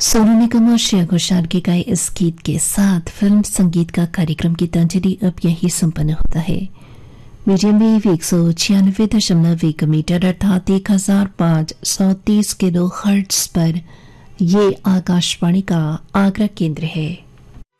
सोनू निगम और श्रेया घोषाल के गाए इस गीत के साथ फिल्म संगीत का कार्यक्रम गीतांजलि अब यही संपन्न होता है। मीडियम वेव 196.1 मीटर अर्थात 1530 किलो हर्ट्ज पर ये आकाशवाणी का आगरा केंद्र है।